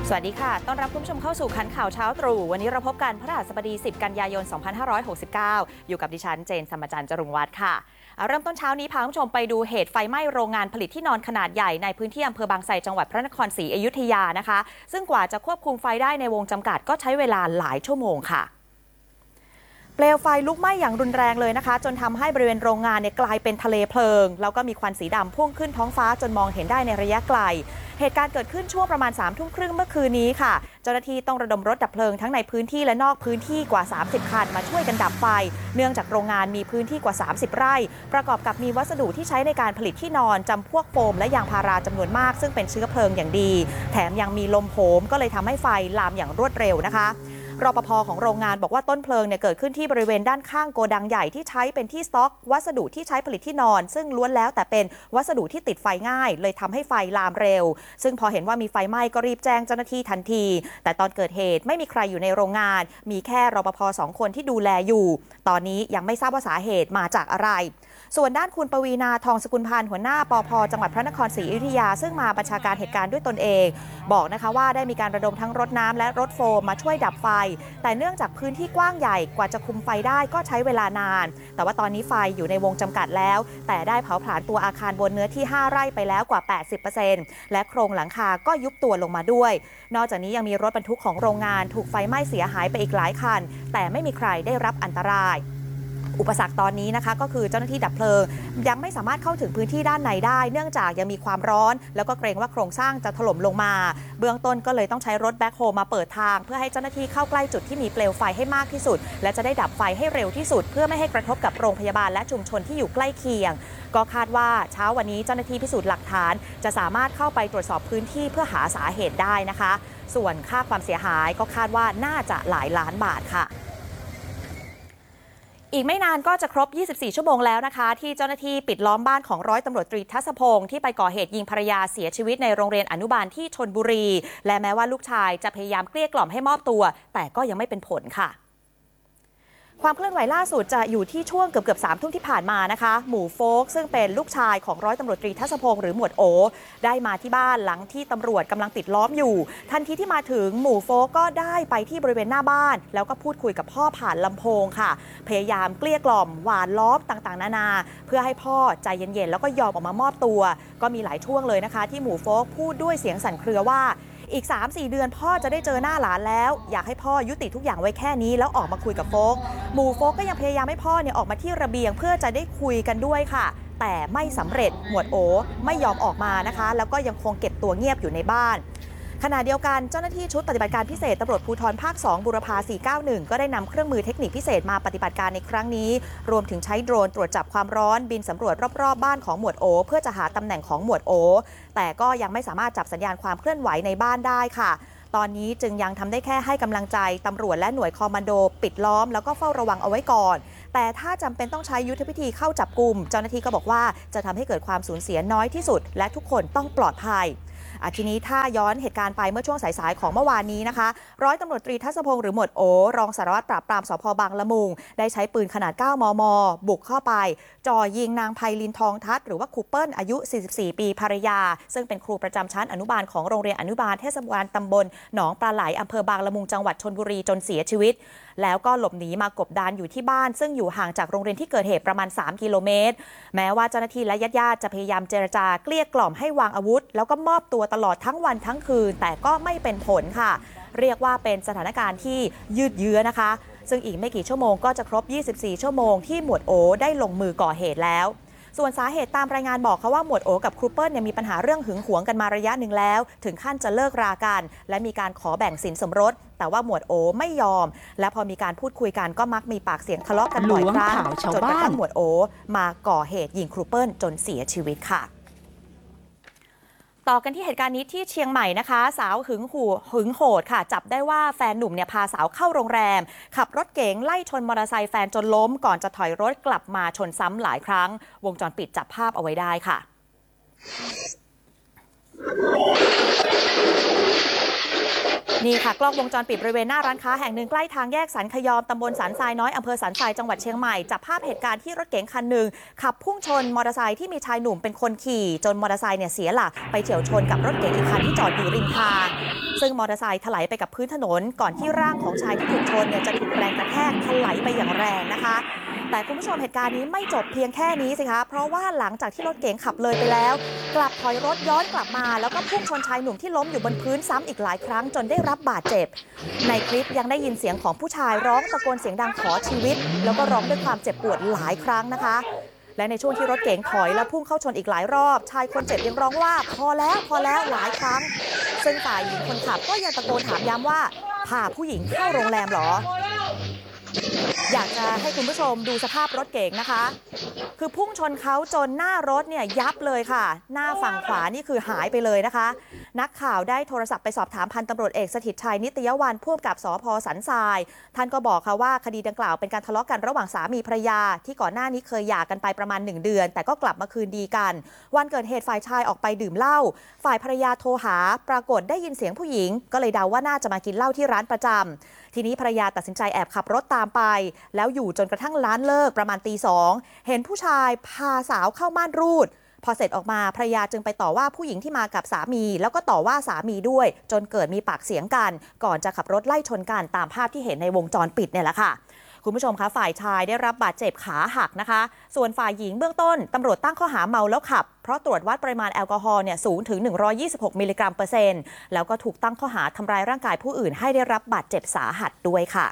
สวัสดีค่ะต้อนรับคุณผู้ชมเข้าสู่คันข่าวเช้าตรู่วันนี้เราพบกันพฤหัสบดี10กันยายน2569อยู่กับดิฉันเจนสมจันทร์จรุงวัฒน์ค่ะเริ่มต้นเช้านี้พาคุณผู้ชมไปดูเหตุไฟไหม้โรงงานผลิตที่นอนขนาดใหญ่ในพื้นที่อำเภอบางไทรจังหวัดพระนครศรีอยุธยานะคะซึ่งกว่าจะควบคุมไฟได้ในวงจำกัดก็ใช้เวลาหลายชั่วโมงค่ะเปลวไฟลุกไหม้อย่างรุนแรงเลยนะคะจนทำให้บริเวณโรงงานกลายเป็นทะเลเพลิงแล้วก็มีควันสีดำพุ่งขึ้นท้องฟ้าจนมองเห็นได้ในระยะไกลเหตุการณ์เกิดขึ้นช่วงประมาณ3 ทุ่มครึ่งเมื่อคืนนี้ค่ะเจ้าหน้าที่ต้องระดมรถดับเพลิงทั้งในพื้นที่และนอกพื้นที่กว่า30คันมาช่วยกันดับไฟเนื่องจากโรงงานมีพื้นที่กว่า30ไร่ประกอบกับมีวัสดุที่ใช้ในการผลิตที่นอนจำพวกโฟมและยางพาราจำนวนมากซึ่งเป็นเชื้อเพลิงอย่างดีแถมยังมีลมโหมก็เลยทำให้ไฟลามอย่างรวดเร็วนะคะรปภ.ของโรงงานบอกว่าต้นเพลิงเกิดขึ้นที่บริเวณด้านข้างโกดังใหญ่ที่ใช้เป็นที่สต็อกวัสดุที่ใช้ผลิตที่นอนซึ่งล้วนแล้วแต่เป็นวัสดุที่ติดไฟง่ายเลยทำให้ไฟลามเร็วซึ่งพอเห็นว่ามีไฟไหม้ก็รีบแจ้งเจ้าหน้าที่ทันทีแต่ตอนเกิดเหตุไม่มีใครอยู่ในโรงงานมีแค่รปภ. 2 คนที่ดูแลอยู่ตอนนี้ยังไม่ทราบว่าสาเหตุมาจากอะไรส่วนด้านคุณปวีณาทองสกุลพันธ์หัวหน้าปภ.จังหวัดพระนครศรีอยุธยาซึ่งมาบัญชาการเหตุการณ์ด้วยตนเองบอกนะคะว่าได้มีการระดมทั้งรถน้ำและรถโฟมมาช่วยดับไฟแต่เนื่องจากพื้นที่กว้างใหญ่กว่าจะคุมไฟได้ก็ใช้เวลานานแต่ว่าตอนนี้ไฟอยู่ในวงจำกัดแล้วแต่ได้เผาผลาญตัวอาคารบนเนื้อที่5ไร่ไปแล้วกว่า 80% และโครงหลังคาก็ยุบตัวลงมาด้วยนอกจากนี้ยังมีรถบรรทุกของโรงงานถูกไฟไหม้เสียหายไปอีกหลายคันแต่ไม่มีใครได้รับอันตรายอุปสรรคตอนนี้นะคะก็คือเจ้าหน้าที่ดับเพลิงยังไม่สามารถเข้าถึงพื้นที่ด้านในได้เนื่องจากยังมีความร้อนแล้วก็เกรงว่าโครงสร้างจะถล่มลงมาเบื้องต้นก็เลยต้องใช้รถแบ็คโฮมาเปิดทางเพื่อให้เจ้าหน้าที่เข้าใกล้จุดที่มีเปลวไฟให้มากที่สุดและจะได้ดับไฟให้เร็วที่สุดเพื่อไม่ให้กระทบกับโรงพยาบาลและชุมชนที่อยู่ใกล้เคียงก็คาดว่าเช้าวันนี้เจ้าหน้าที่พิสูจน์หลักฐานจะสามารถเข้าไปตรวจสอบพื้นที่เพื่อหาสาเหตุได้นะคะส่วนค่าความเสียหายก็คาดว่าน่าจะหลายล้านบาทค่ะอีกไม่นานก็จะครบ24ชั่วโมงแล้วนะคะที่เจ้าหน้าที่ปิดล้อมบ้านของร้อยตำรวจตรีทัศพงศ์ที่ไปก่อเหตุยิงภรรยาเสียชีวิตในโรงเรียนอนุบาลที่ชลบุรีและแม้ว่าลูกชายจะพยายามเกลี้ยกล่อมให้มอบตัวแต่ก็ยังไม่เป็นผลค่ะความเคลื่อนไหวล่าสุดจะอยู่ที่ช่วงเกือบ3 ทุ่มที่ผ่านมานะคะหมู่โฟกซึ่งเป็นลูกชายของร้อยตำรวจตรีทัศพงศ์หรือหมวดโอได้มาที่บ้านหลังที่ตำรวจกำลังปิดล้อมอยู่ทันทีที่มาถึงหมู่โฟกก็ได้ไปที่บริเวณหน้าบ้านแล้วก็พูดคุยกับพ่อผ่านลำโพงค่ะพยายามเกลี้ยกล่อมหวานล้อมต่างๆนานาเพื่อให้พ่อใจเย็นๆแล้วก็ยอมออกมามอบตัวก็มีหลายช่วงเลยนะคะที่หมู่โฟกพูดด้วยเสียงสั่นเครือว่าอีก 3-4 เดือนพ่อจะได้เจอหน้าหลานแล้วอยากให้พ่อยุติทุกอย่างไว้แค่นี้แล้วออกมาคุยกับโฟกหมู่โฟกก็ยังพยายามให้พ่อออกมาที่ระเบียงเพื่อจะได้คุยกันด้วยค่ะแต่ไม่สำเร็จหมวดโอไม่ยอมออกมานะคะแล้วก็ยังคงเก็บตัวเงียบอยู่ในบ้านขณะเดียวกันเจ้าหน้าที่ชุดปฏิบัติการพิเศษตำรวจภูธรภาค2บุรพา491ก็ได้นำเครื่องมือเทคนิคพิเศษมาปฏิบัติการในครั้งนี้รวมถึงใช้โดรนตรวจจับความร้อนบินสำรวจรอบๆบ้านของหมวดโอเพื่อจะหาตำแหน่งของหมวดโอแต่ก็ยังไม่สามารถจับสัญญาณความเคลื่อนไหวในบ้านได้ค่ะตอนนี้จึงยังทำได้แค่ให้กำลังใจตำรวจและหน่วยคอมมานโดปิดล้อมแล้วก็เฝ้าระวังเอาไว้ก่อนแต่ถ้าจำเป็นต้องใช้ยุทธวิธีเข้าจับกุมเจ้าหน้าที่ก็บอกว่าจะทำให้เกิดความสูญเสียน้อยที่สุดและทุกคนต้องปลอดภัยทีนี้ถ้าย้อนเหตุการณ์ไปเมื่อช่วงสายๆของเมื่อวานนี้นะคะร้อยตำรวจตรีทัศพงศ์หรือหมวดโอรองสารวัตรปราบปรามสภ.บางละมุงได้ใช้ปืนขนาด 9 มม.บุกเข้าไปจ่อยิงนางไพลินทองทัศน์หรือว่าครูเปิ้ลอายุ44ปีภรรยาซึ่งเป็นครูประจำชั้นอนุบาลของโรงเรียนอนุบาลเทศบาลตำบลหนองปลาไหลอำเภอบางละมุงจังหวัดชลบุรีจนเสียชีวิตแล้วก็หลบหนีมากบดานอยู่ที่บ้านซึ่งอยู่ห่างจากโรงเรียนที่เกิดเหตุประมาณ3 กิโลเมตรแม้ว่าเจ้าหน้าที่และญาติๆจะพยายามเจรจาเกลี้ยกล่อมให้วางอาวุธแล้วก็มอบตัวตลอดทั้งวันทั้งคืนแต่ก็ไม่เป็นผลค่ะเรียกว่าเป็นสถานการณ์ที่ยืดเยื้อนะคะซึ่งอีกไม่กี่ชั่วโมงก็จะครบ24ชั่วโมงที่หมวดโอได้ลงมือก่อเหตุแล้วส่วนสาเหตุตามรายงานบอกเขาว่าหมวดโอกับครูเปิ้ลมีปัญหาเรื่องหึงหวงกันมาระยะหนึ่งแล้วถึงขั้นจะเลิกรากันและมีการขอแบ่งสินสมรสแต่ว่าหมวดโอไม่ยอมและพอมีการพูดคุยกันก็มักมีปากเสียงทะเลาะกันบ่อยครั้งจนกระทั่งหมวดโอมาก่อเหตุยิงครูเปิ้ลจนเสียชีวิตค่ะต่อกันที่เหตุการณ์นี้ที่เชียงใหม่นะคะสาวหึงโหดค่ะจับได้ว่าแฟนหนุ่มพาสาวเข้าโรงแรมขับรถเก๋งไล่ชนมอเตอร์ไซค์แฟนจนล้มก่อนจะถอยรถกลับมาชนซ้ำหลายครั้งวงจรปิดจับภาพเอาไว้ได้ค่ะ นี่ค่ะกล้องวงจรปิดบริเวณหน้าร้านค้าแห่งหนึ่งใกล้ทางแยกสันขยอมตำบลสันทรายน้อยอำเภอสันทรายจังหวัดเชียงใหม่จับภาพเหตุการณ์ที่รถเก๋งคันหนึ่งขับพุ่งชนมอเตอร์ไซค์ที่มีชายหนุ่มเป็นคนขี่จนมอเตอร์ไซค์เสียหลักไปเฉี่ยวชนกับรถเก๋งอีกคันที่จอดอยู่ริมทางซึ่งมอเตอร์ไซค์ถลายไปกับพื้นถนนก่อนที่ร่างของชายที่ถูกชนเนี่ยจะถูกแรงกระแทกถลายไปอย่างแรงนะคะแต่คุณผู้ชมเหตุการณ์นี้ไม่จบเพียงแค่นี้สิคะเพราะว่าหลังจากที่รถเก๋งขับเลยไปแล้วกลับถอยรถย้อนกลับมาแล้วก็พุ่งชนชายหนุ่มที่ล้มอยู่บนพื้นซ้ำอีกหลายครั้งจนได้รับบาดเจ็บในคลิปยังได้ยินเสียงของผู้ชายร้องตะโกนเสียงดังขอชีวิตแล้วก็ร้องด้วยความเจ็บปวดหลายครั้งนะคะและในช่วงที่รถเก๋งถอยและพุ่งเข้าชนอีกหลายรอบชายคนเจ็บยังร้องว่าพอแล้วหลายครั้งซึ่งฝ่ายหญิงคนขับก็ยังตะโกนถามย้ำว่าพาผู้หญิงเข้าโรงแรมเหรออยากจะให้คุณผู้ชมดูสภาพรถเก๋งนะคะคือพุ่งชนเขาจนหน้ารถเนี่ยยับเลยค่ะหน้าฝั่งขวานี่คือหายไปเลยนะคะนักข่าวได้โทรศัพท์ไปสอบถามพันตำรวจเอกสถิตชัยนิตยวันผู้กำกับสภ.สันทรายท่านก็บอกค่ะว่าคดีดังกล่าวเป็นการทะเลาะกันระหว่างสามีภรรยาที่ก่อนหน้านี้เคยหย่ากันไปประมาณ1 เดือนแต่ก็กลับมาคืนดีกันวันเกิดเหตุฝ่ายชายออกไปดื่มเหล้าฝ่ายภรรยาโทรหาปรากฏได้ยินเสียงผู้หญิงก็เลยเดาว่าน่าจะมากินเหล้าที่ร้านประจำทีนี้ภรรยาตัดสินใจแอบขับรถตามไปแล้วอยู่จนกระทั่งร้านเลิกประมาณตี 2เห็นผู้ชายพาสาวเข้าม่านรูดพอเสร็จออกมาภรรยาจึงไปต่อว่าผู้หญิงที่มากับสามีแล้วก็ต่อว่าสามีด้วยจนเกิดมีปากเสียงกันก่อนจะขับรถไล่ชนกันตามภาพที่เห็นในวงจรปิดเนี่ยแหละค่ะคุณผู้ชมคะฝ่ายชายได้รับบาดเจ็บขาหักนะคะส่วนฝ่ายหญิงเบื้องต้นตำรวจตั้งข้อหาเมาแล้วขับเพราะตรวจวัดปริมาณแอลกอฮอล์เนี่ยสูงถึง126 มิลลิกรัมเปอร์เซ็นต์แล้วก็ถูกตั้งข้อหาทำร้ายร่างกายผู้อื่นให้ได้รับบาดเจ็บสาหัสด้วยค่ะ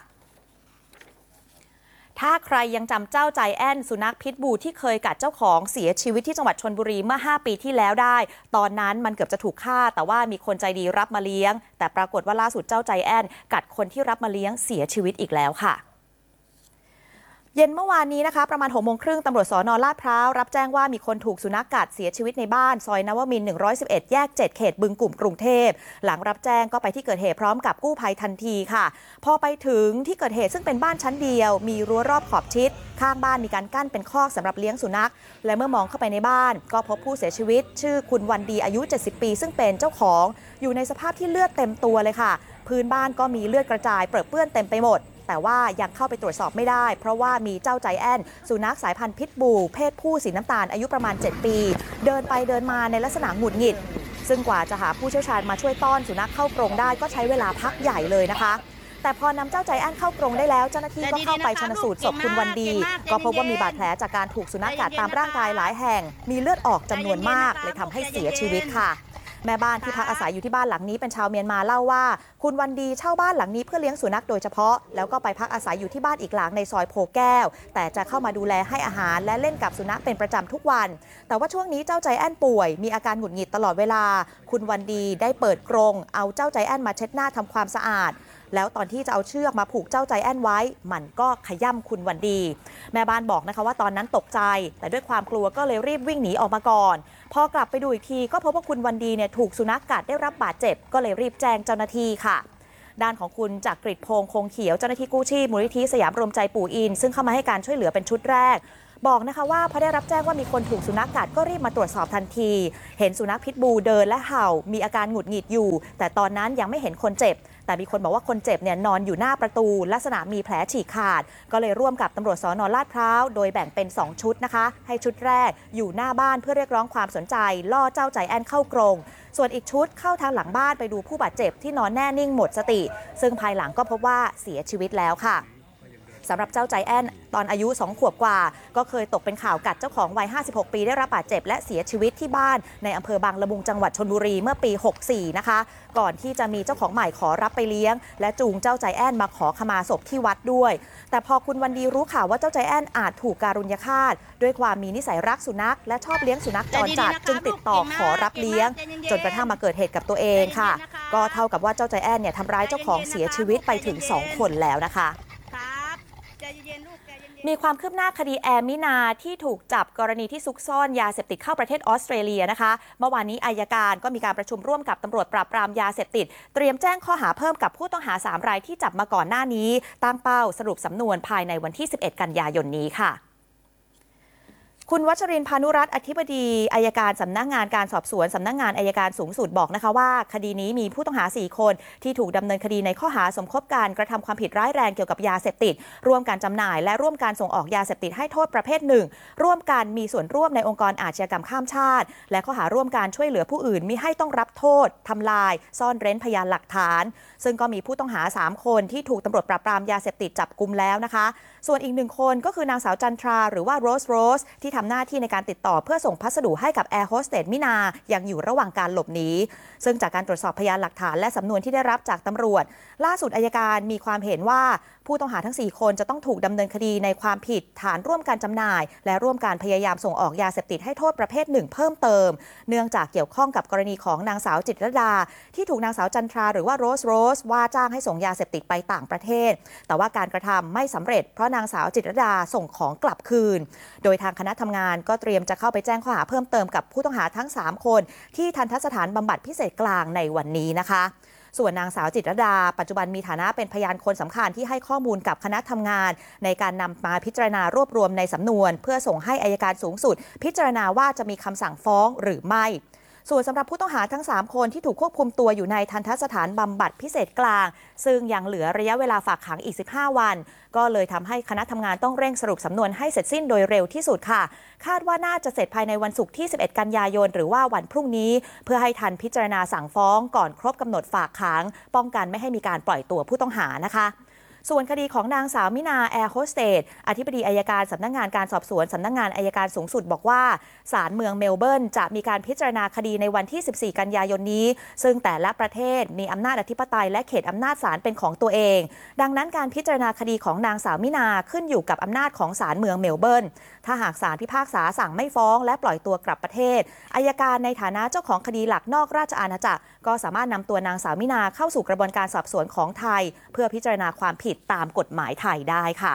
ถ้าใครยังจำเจ้าใจแอนสุนัขพิษบูที่เคยกัดเจ้าของเสียชีวิตที่จังหวัดชลบุรีเมื่อ5 ปีที่แล้วได้ตอนนั้นมันเกือบจะถูกฆ่าแต่ว่ามีคนใจดีรับมาเลี้ยงแต่ปรากฏว่าล่าสุดเจ้าใจแอนกัดคนที่รับมาเลี้ยงเสียชีวิตอีกแล้วค่ะเย็นเมื่อวานนี้นะคะประมาณ 6:30 ตำรวจสน.ลาดพร้าวรับแจ้งว่ามีคนถูกสุนัขกัดเสียชีวิตในบ้านซอยนวมินทร์111แยก7เขตบึงกลุ่มกรุงเทพหลังรับแจ้งก็ไปที่เกิดเหตุพร้อมกับกู้ภัยทันทีค่ะพอไปถึงที่เกิดเหตุซึ่งเป็นบ้านชั้นเดียวมีรั้วรอบขอบชิดข้างบ้านมีการกั้นเป็นคอกสำหรับเลี้ยงสุนัขและเมื่อมองเข้าไปในบ้านก็พบผู้เสียชีวิตชื่อคุณวันดีอายุ70 ปีซึ่งเป็นเจ้าของอยู่ในสภาพที่เลือดเต็มตัวเลยค่ะพื้นบ้านก็มีเลือดกระจายเปื้อนเต็มไปหมดแต่ว่ายังเข้าไปตรวจสอบไม่ได้เพราะว่ามีเจ้าใจแอนสุนัขสายพันธุ์พิทบูเพศผู้สีน้ำตาลอายุประมาณ7 ปีเดินไปเดินมาในลักษณะหงุดหงิดซึ่งกว่าจะหาผู้เชี่ยวชาญมาช่วยต้อนสุนัขเข้ากรงได้ก็ใช้เวลาพักใหญ่เลยนะคะแต่พอนำเจ้าใจแอนเข้ากรงได้แล้วเจ้าหน้าที่ก็เข้าไปชันสูตรศพคุณวันดีก็พบว่ามีบาดแผลจากการถูกสุนัขกัดตามร่างกายหลายแห่งมีเลือดออกจำนวนมากเลยทำให้เสียชีวิตค่ะแม่บ้านที่พักอาศัยอยู่ที่บ้านหลังนี้เป็นชาวเมียนมาเล่าว่าคุณวันดีเช่าบ้านหลังนี้เพื่อเลี้ยงสุนัขโดยเฉพาะแล้วก็ไปพักอาศัยอยู่ที่บ้านอีกหลังในซอยโพแก้วแต่จะเข้ามาดูแลให้อาหารและเล่นกับสุนัขเป็นประจำทุกวันแต่ว่าช่วงนี้เจ้าใจแอนป่วยมีอาการหงุดหงิดตลอดเวลาคุณวันดีได้เปิดกรงเอาเจ้าใจแอนมาเช็ดหน้าทำความสะอาดแล้วตอนที่จะเอาเชือกมาผูกเจ้าใจแอนไว้มันก็ขย่ำคุณวันดีแม่บ้านบอกนะคะว่าตอนนั้นตกใจแต่ด้วยความกลัวก็เลยรีบวิ่งหนีออกมาก่อนพอกลับไปดูอีกทีก็พบว่าคุณวันดีเนี่ยถูกสุนัขกัดได้รับบาดเจ็บก็เลยรีบแจ้งเจ้าหน้าที่ค่ะด้านของคุณจักริดพงษ์คงเขียวเจ้าหน้าที่กู้ชีพมูลนิธิสยามรวมใจปู่อินซึ่งเข้ามาให้การช่วยเหลือเป็นชุดแรกบอกนะคะว่าพอได้รับแจ้งว่ามีคนถูกสุนัขกัดก็รีบมาตรวจสอบทันทีเห็นสุนัขพิษบูเดินและเห่ามีอาการหงุดหงิดอยู่แต่ตอนนั้นยังไม่เห็นคนเจ็บแต่มีคนบอกว่าคนเจ็บเนี่ยนอนอยู่หน้าประตูลักษณะมีแผลฉีกขาดก็เลยร่วมกับตำรวจสน.ลาดพร้าวโดยแบ่งเป็น2ชุดนะคะให้ชุดแรกอยู่หน้าบ้านเพื่อเรียกร้องความสนใจล่อเจ้าใจแอนเข้ากรงส่วนอีกชุดเข้าทางหลังบ้านไปดูผู้บาดเจ็บที่นอนแน่นิ่งหมดสติซึ่งภายหลังก็พบว่าเสียชีวิตแล้วค่ะสำหรับเจ้าใจแอนตอนอายุ2 ขวบกว่าก็เคยตกเป็นข่าวกัดเจ้าของวัย56 ปีได้รับบาดเจ็บและเสียชีวิตที่บ้านในอำเภอบางละมุงจังหวัดชลบุรีเมื่อปี64นะคะก่อนที่จะมีเจ้าของใหม่ขอรับไปเลี้ยงและจูงเจ้าใจแอนมาขอขมาศพที่วัดด้วยแต่พอคุณวันดีรู้ข่าวว่าเจ้าใจแอนอาจถูกการุญฆาตด้วยความมีนิสัยรักสุนัขและชอบเลี้ยงสุนัขจรจัดจึงติดต่อขอรับเลี้ยงจนกระทั่งมาเกิดเหตุกับตัวเองค่ะก็เท่ากับว่าเจ้าใจแอนเนี่ยทำร้ายเจ้าของเสียชีวิตไปถึง2 คนแล้วนะคะมีความคืบหน้าคดีแอมมินาที่ถูกจับกรณีที่ซุกซ่อนยาเสพติดเข้าประเทศออสเตรเลียนะคะเมื่อวานนี้อัยการก็มีการประชุมร่วมกับตำรวจปราบปรามยาเสพติดเตรียมแจ้งข้อหาเพิ่มกับผู้ต้องหา3 รายที่จับมาก่อนหน้านี้ตั้งเป้าสรุปสำนวนภายในวันที่11 กันยายนนี้ค่ะคุณวัชรินทร์ พานุรัตน์อธิบดีอัยการสำนักงานการสอบสวนสำนักงานอัยการสูงสุดบอกนะคะว่าคดีนี้มีผู้ต้องหา4คนที่ถูกดำเนินคดีในข้อหาสมคบการกระทำความผิดร้ายแรงเกี่ยวกับยาเสพติดร่วมการจำหน่ายและร่วมการส่งออกยาเสพติดให้โทษประเภทหนึ่งร่วมกันมีส่วนร่วมในองค์กรอาชญากรรมข้ามชาติและข้อหาร่วมการช่วยเหลือผู้อื่นมิให้ต้องรับโทษทำลายซ่อนเร้นพยานหลักฐานซึ่งก็มีผู้ต้องหา3คนที่ถูกตำรวจปราบปรามยาเสพติดจับกุมแล้วนะคะส่วนอีก1คนก็คือนางสาวจันทราหรือว่าโรสที่ทำหน้าที่ในการติดต่อเพื่อส่งพัสดุให้กับแอร์โฮสเตสมินายังอยู่ระหว่างการหลบหนีซึ่งจากการตรวจสอบพยานหลักฐานและสำนวนที่ได้รับจากตำรวจล่าสุดอัยการมีความเห็นว่าผู้ต้องหาทั้ง4คนจะต้องถูกดำเนินคดีในความผิดฐานร่วมการจำหน่ายและร่วมการพยายามส่งออกยาเสพติดให้โทษประเภทหนึ่งเพิ่มเติมเนื่องจากเกี่ยวข้องกับกรณีของนางสาวจิตรลดาที่ถูกนางสาวจันทราหรือว่าโรสว่าจ้างให้ส่งยาเสพติดไปต่างประเทศแต่ว่าการกระทำไม่สำเร็จเพราะนางสาวจิตรลดาส่งของกลับคืนโดยทางคณะทำงานก็เตรียมจะเข้าไปแจ้งข้อหาเพิ่มเติมกับผู้ต้องหาทั้ง3คนที่ทัณฑสถานบำบัดพิเศษกลางในวันนี้นะคะส่วนนางสาวจิตรลดาปัจจุบันมีฐานะเป็นพยานคนสำคัญที่ให้ข้อมูลกับคณะทำงานในการนำมาพิจารณารวบรวมในสำนวนเพื่อส่งให้อัยการสูงสุดพิจารณาว่าจะมีคำสั่งฟ้องหรือไม่ส่วนสำหรับผู้ต้องหาทั้ง3คนที่ถูกควบคุมตัวอยู่ในทัณฑสถานบำบัดพิเศษกลางซึ่งยังเหลือระยะเวลาฝากขังอีก15วันก็เลยทำให้คณะทำงานต้องเร่งสรุปสำนวนให้เสร็จสิ้นโดยเร็วที่สุดค่ะคาดว่าน่าจะเสร็จภายในวันศุกร์ที่11กันยายนหรือว่าวันพรุ่งนี้เพื่อให้ทันพิจารณาสั่งฟ้องก่อนครบกำหนดฝากขังป้องกันไม่ให้มีการปล่อยตัวผู้ต้องหานะคะส่วนคดีของนางสาวมินาแอร์โฮสเตสอธิบดีอัยการสำนักงานการสอบสวนสำนักงานอัยการสูงสุดบอกว่าศาลเมืองเมลเบิร์นจะมีการพิจารณาคดีในวันที่14กันยายนนี้ซึ่งแต่ละประเทศมีอำนาจอธิปไตยและเขตอำนาจศาลเป็นของตัวเองดังนั้นการพิจารณาคดีของนางสาวมินาขึ้นอยู่กับอำนาจของศาลเมืองเมลเบิร์นถ้าหากศาลพิพากษาสั่งไม่ฟ้องและปล่อยตัวกลับประเทศอัยการในฐานะเจ้าของคดีหลักนอกราชอาณาจักรก็สามารถนำตัวนางสาวมินาเข้าสู่กระบวนการสอบสวนของไทยเพื่อพิจารณาความผิดตามกฎหมายไทยได้ค่ะ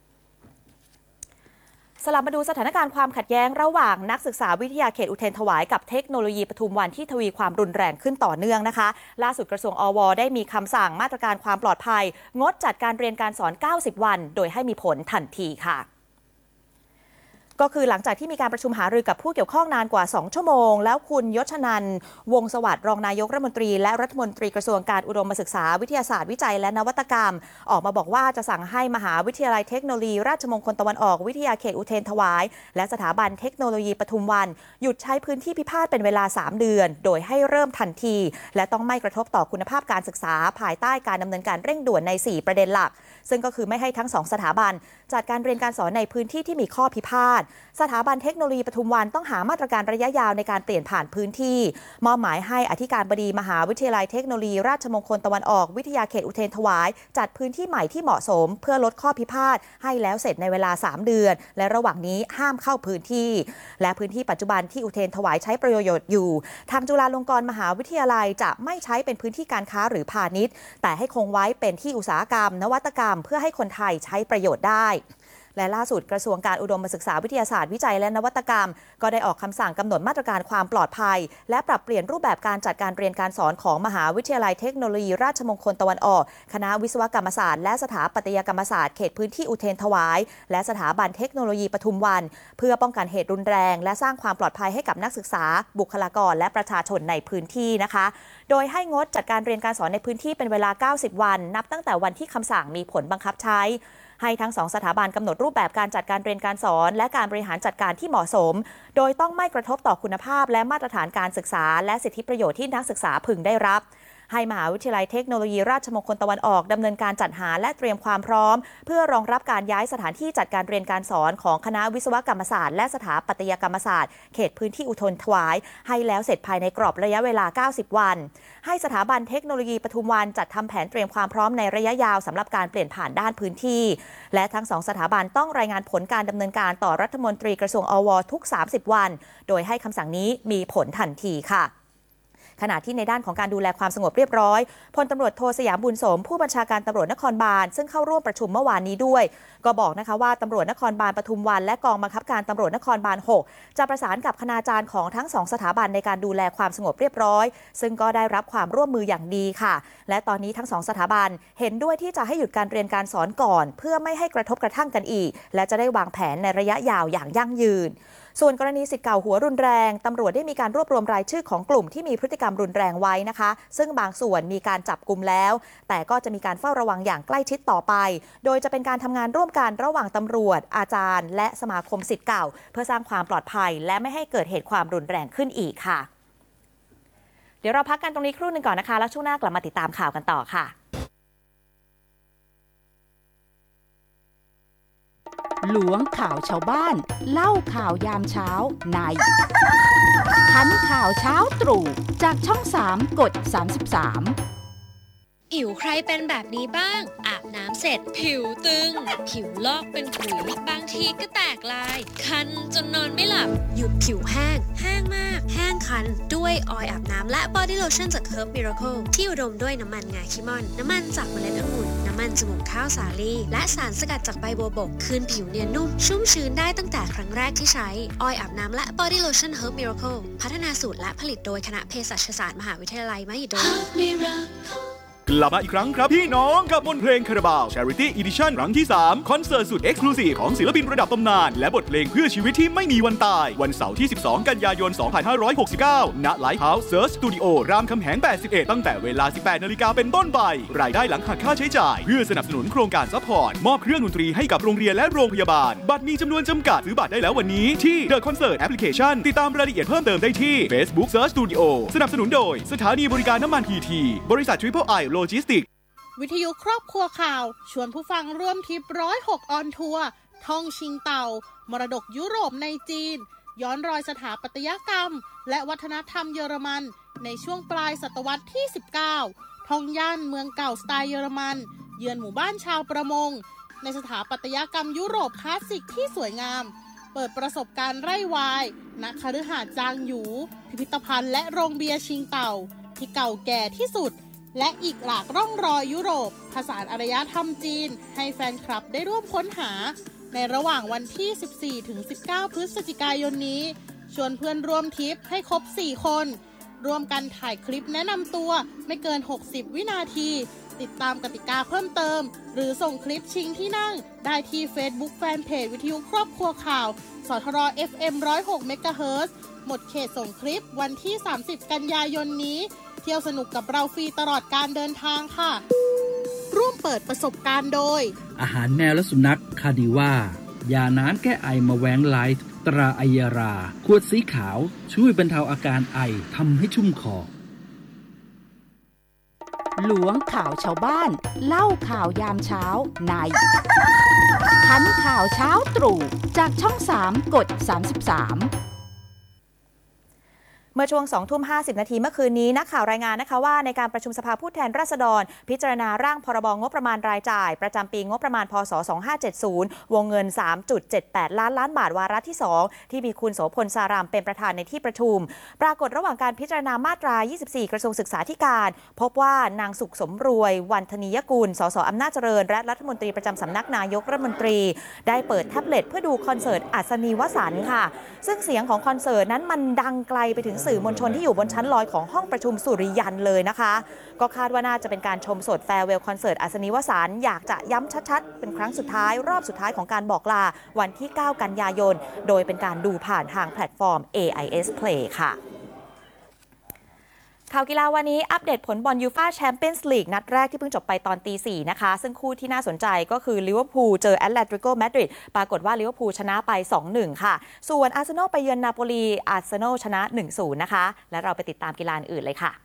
สลับมาดูสถานการณ์ความขัดแย้งระหว่างนักศึกษาวิทยาเขตอุเทรนถวายกับเทคโนโลยีปทุมวันที่ทวีความรุนแรงขึ้นต่อเนื่องนะคะล่าสุดกระทรวงอว.ได้มีคำสั่งมาตรการความปลอดภัยงดจัดการเรียนการสอน90วันโดยให้มีผลทันทีค่ะก็คือหลังจากที่มีการประชุมหารือกับผู้เกี่ยวข้องนานกว่า2ชั่วโมงแล้วคุณยศนันท์วงศ์สวัสดิ์รองนายกรัฐมนตรีและรัฐมนตรีกระทรวงการอุดมศึกษาวิทยาศาสตร์วิจัยและนวัตกรรมออกมาบอกว่าจะสั่งให้มหาวิทยาลัยเทคโนโลยีราชมงคลตะวันออกวิทยาเขตอุเทรนถวายและสถาบันเทคโนโลยีปทุมวันหยุดใช้พื้นที่พิพาทเป็นเวลา3เดือนโดยให้เริ่มทันทีและต้องไม่กระทบต่อคุณภาพการศึกษาภายใต้การดำเนินการเร่งด่วนใน4ประเด็นหลักซึ่งก็คือไม่ให้ทั้ง2สถาบันจัดการเรียนการสอนในพื้นที่ที่มีข้อพิพาทสถาบันเทคโนโลยีปทุมวันต้องหามาตรการระยะยาวในการเปลี่ยนผ่านพื้นที่มอบหมายให้อธิการบดีมหาวิทยาลัยเทคโนโลยีราชมงคลตะวันออกวิทยาเขตอุเทรนถวายจัดพื้นที่ใหม่ที่เหมาะสมเพื่อลดข้อพิพาทให้แล้วเสร็จในเวลา3เดือนและระหว่างนี้ห้ามเข้าพื้นที่และพื้นที่ปัจจุบันที่อุเทรนถวายใช้ประโยชน์อยู่ทางจุฬาลงกรณ์มหาวิทยาลัยจะไม่ใช้เป็นพื้นที่การค้าหรือพาณิชย์แต่ให้คงไว้เป็นที่อุตสาหกรรมนวัตกรรมเพื่อให้คนไทยใช้ประโยชน์ได้และล่าสุดกระทรวงการอุดมศึกษาวิทยาศาสตร์วิจัยและนวัตกรรมก็ได้ออกคำสั่งกำหนดมาตรการความปลอดภัยและปรับเปลี่ยนรูปแบบการจัดการเรียนการสอนของมหาวิทยาลัยเทคโนโลยีราชมงคลตะวันออกคณะวิศวกรรมศาสตร์และสถาปัตยกรรมศาสตร์เขตพื้นที่อุเทรนถวายและสถาบันเทคโนโลยีปทุมวันเพื่อป้องกันเหตุรุนแรงและสร้างความปลอดภัยให้กับนักศึกษาบุคลากรและประชาชนในพื้นที่นะคะโดยให้งดจัดการเรียนการสอนในพื้นที่เป็นเวลา90วันนับตั้งแต่วันที่คำสั่งมีผลบังคับใช้ให้ทั้ง2สถาบันกำหนดรูปแบบการจัดการเรียนการสอนและการบริหารจัดการที่เหมาะสมโดยต้องไม่กระทบต่อคุณภาพและมาตรฐานการศึกษาและสิทธิประโยชน์ที่นักศึกษาพึงได้รับให้มหาวิทยาลัยเทคโนโลยีราชมงคลตะวันออกดำเนินการจัดหาและเตรียมความพร้อมเพื่อรองรับการย้ายสถานที่จัดการเรียนการสอนของคณะวิศวกรรมศาสตร์และสถาปัตยกรรมศาสตร์เขตพื้นที่อุทนถวายให้แล้วเสร็จภายในกรอบระยะเวลา90วันให้สถาบันเทคโนโลยีปทุมวันจัดทำแผนเตรียมความพร้อมในระยะยาวสำหรับการเปลี่ยนผ่านด้านพื้นที่และทั้ง2สถาบันต้องรายงานผลการดำเนินการต่อรัฐมนตรีกระทรวงอว.ทุก30วันโดยให้คำสั่งนี้มีผลทันทีค่ะขณะที่ในด้านของการดูแลความสงบเรียบร้อยพลตำรวจโทสยามบุญสมผู้บัญชาการตำรวจนครบาลซึ่งเข้าร่วมประชุมเมื่อวานนี้ด้วยก็บอกนะคะว่าตำรวจนครบาลปทุมวันและกองบังคับการตำรวจนครบาล6จะประสานกับคณาจารย์ของทั้ง2สถาบันในการดูแลความสงบเรียบร้อยซึ่งก็ได้รับความร่วมมืออย่างดีค่ะและตอนนี้ทั้ง2สถาบันเห็นด้วยที่จะให้หยุดการเรียนการสอนก่อนเพื่อไม่ให้กระทบกระทั่งกันอีกและจะได้วางแผนในระยะยาวอย่างยั่งยืนส่วนกรณีศิษย์เก่าหัวรุนแรงตำรวจได้มีการรวบรวมรายชื่อของกลุ่มที่มีพฤติกรรมรุนแรงไว้นะคะซึ่งบางส่วนมีการจับกุมแล้วแต่ก็จะมีการเฝ้าระวังอย่างใกล้ชิดต่อไปโดยจะเป็นการทำงานร่วมกันระหว่างตำรวจอาจารย์และสมาคมศิษย์เก่าเพื่อสร้างความปลอดภัยและไม่ให้เกิดเหตุความรุนแรงขึ้นอีกค่ะเดี๋ยวเราพักกันตรงนี้ครู่นึงก่อนนะคะแล้วช่วงหน้ากลับมาติดตามข่าวกันต่อค่ะหลวงข่าวชาวบ้านเล่าข่าวยามเช้าในทันข่าวเช้าตรู่จากช่อง3กด33 ผิวใครเป็นแบบนี้บ้างอาบน้ำเสร็จผิวตึงผิวลอกเป็นขุยบางทีก็แตกลายคันจนนอนไม่หลับหยุดผิวแห้งมากแห้งคันด้วยออยล์อาบน้ำและบอดี้โลชั่นจาก Herb Miracle ที่อุดมด้วยน้ำมันงาคิมอนน้ำมันจากเมล็ดองุ่นน้ำมันสมุนข้าวสาลี่และสารสกัดจากใบบัวบกคืนผิวเนียนนุ่มชุ่มชื้นได้ตั้งแต่ครั้งแรกที่ใช้ออยล์อาบน้ำและบอดี้โลชั่น Herb Miracle พัฒนาสูตรและผลิตโดยคณะเภสัชศาสตร์มหาวิทยาลัยมหิดลกลับมาอีกครั้งครับพี่น้องกับมนต์เพลงคาราบาว Charity Edition ครั้งที่ 3 คอนเสิร์ตสุด Exclusive ของศิลปินระดับตำนานและบทเพลงเพื่อชีวิตที่ไม่มีวันตายวันเสาร์ที่ 12 กันยายน 2569 ณ Lighthouse Search Studio รามคำแหง 81 ตั้งแต่เวลา 18 นาฬิกาเป็นต้นไปรายได้หลังหักค่าใช้จ่ายเพื่อสนับสนุนโครงการซัพพอร์ตมอบเครื่องดนตรีให้กับโรงเรียนและโรงพยาบาลบัตรมีจำนวนจำกัดซื้อบัตรได้แล้ววันนี้ที่ The Concert Application ติดตามรายละเอียดเพิ่มเติมได้ที่ Facebook Search Studio สนับสนุนโดยสถานีบริการน้ำมัน PT บริษัท Triple I Logistics วิทยุครอบครัวข่าวชวนผู้ฟังร่วมทริป106ออนทัวร์ท่องชิงเต่ามรดกยุโรปในจีนย้อนรอยสถาปัตยกรรมและวัฒนธรรมเยอรมันในช่วงปลายศตวรรษที่19ท่องย่านเมืองเก่าสไตล์เยอรมันเยือนหมู่บ้านชาวประมงในสถาปัตยกรรมยุโรปคลาสสิกที่สวยงามเปิดประสบการณ์ไร่วายณคฤหาสน์จางหยูพิพิธภัณฑ์และโรงเบียร์ชิงเต่าที่เก่าแก่ที่สุดและอีกหลากร่องรอยยุโรปผสานอารยธรรมจีนให้แฟนคลับได้ร่วมค้นหาในระหว่างวันที่ 14-19 พฤศจิกายนนี้ชวนเพื่อนร่วมทริปให้ครบ 4 คนร่วมกันถ่ายคลิปแนะนำตัวไม่เกิน 60 วินาทีติดตามกติกาเพิ่มเติมหรือส่งคลิปชิงที่นั่งได้ที่ Facebook Fanpage วิทยุครอบครัวข่าวสทร FM 106 เมกะเฮิรตซ์หมดเขตส่งคลิปวันที่ 30 กันยายนนี้เที่ยวสนุกกับเราฟรีตลอดการเดินทางค่ะร่วมเปิดประสบการณ์โดยอาหารแมวและสุนัขคาดิว่ายาน้ำแก้ไอมาแวงไลท์ตราไอยาราขวดสีขาวช่วยบรรเทาอาการไอทำให้ชุ่มคอหลวงข่าวชาวบ้านเล่าข่าวยามเช้าในทันข่าวเช้าตรู่จากช่อง3กด33 เมื่อช่วง 20:50 นาทีเมื่อคืนนี้นักข่าวรายงานนะคะว่าในการประชุมสภาผู้แทนราษฎรพิจารณาร่างพรบงบประมาณรายจ่ายประจำปีงบประมาณพศ 2570 วงเงิน 3.78 ล้านบาทวาระที่ 2 ที่มีคุณโสพลสารามเป็นประธานในที่ประชุมปรากฏระหว่างการพิจารณามาตรา 24 กระทรวงศึกษาธิการพบว่านางสุขสมรวยวันธนียกุลสสอำนาจเจริญและรัฐมนตรีประจำสำนักนายกรัฐมนตรีได้เปิดแท็บเล็ตเพื่อดูคอนเสิร์ตอัศนีวสันต์ค่ะซึ่งเสียงของคอนเสิร์ตนั้นมันดังไกลไปถึงสื่อมวลชนที่อยู่บนชั้นลอยของห้องประชุมสุริยันเลยนะคะก็คาดว่าน่าจะเป็นการชมสดแฟร์เวลคอนเสิร์ตอัศนีวสันต์อยากจะย้ำชัดๆเป็นครั้งสุดท้ายรอบสุดท้ายของการบอกลาวันที่ 9 กันยายนโดยเป็นการดูผ่านทางแพลตฟอร์ม AIS Play ค่ะข่าวกีฬาวันนี้อัปเดตผลบอลยูฟ่าแชมเปี้ยนส์ลีกนัดแรกที่เพิ่งจบไปตอนตี 4นะคะซึ่งคู่ที่น่าสนใจก็คือลิเวอร์พูลเจอแอตเลติโกมาดริดปรากฏว่าลิเวอร์พูลชนะไป 2-1 ค่ะส่วนอาร์เซนอลไปเยือนนาโปลีอาร์เซนอลชนะ 1-0 นะคะและเราไปติดตามกีฬาอื่นเลยค่ะ